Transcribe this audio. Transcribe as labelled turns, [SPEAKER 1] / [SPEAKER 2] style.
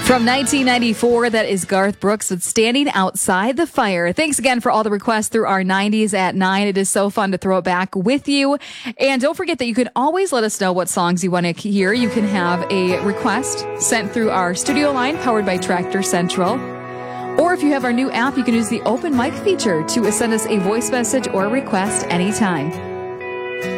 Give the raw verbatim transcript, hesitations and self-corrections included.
[SPEAKER 1] From nineteen ninety-four, that is Garth Brooks with Standing Outside the Fire. Thanks again for all the requests through our nineties at nine. It is so fun to throw it back with you. And don't forget that you can always let us know what songs you want to hear. You can have a request sent through our studio line powered by Tractor Central. Or if you have our new app, you can use the open mic feature to send us a voice message or request anytime.